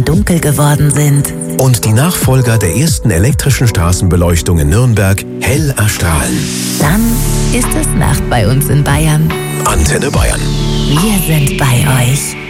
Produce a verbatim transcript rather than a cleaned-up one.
dunkel geworden sind. Und die Nachfolger der ersten elektrischen Straßenbeleuchtung in Nürnberg hell erstrahlen. Dann ist es Nacht bei uns in Bayern. Antenne Bayern. Wir sind bei euch.